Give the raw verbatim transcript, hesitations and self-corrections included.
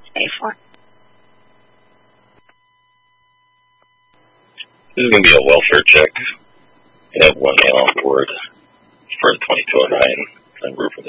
A four. This is going to be a welfare check. I have one man on board for twenty-two oh nine on roof and